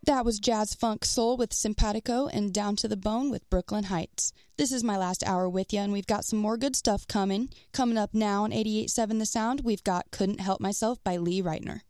That was Jazz Funk Soul with Simpatico and Down to the Bone with Brooklyn Heights. This is my last hour with you, and we've got some more good stuff coming. Coming up now on 88.7 The Sound, we've got Couldn't Help Myself by Lee Reitner.